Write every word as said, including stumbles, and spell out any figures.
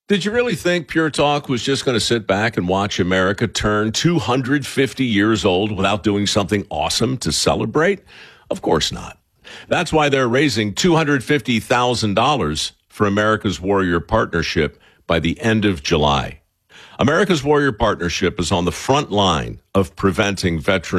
Did you really think Pure Talk was just going to sit back and watch America turn two hundred fifty years old without doing something awesome to celebrate? Of course not. That's why they're raising two hundred fifty thousand dollars for America's Warrior Partnership by the end of July. America's Warrior Partnership is on the front line of preventing veterans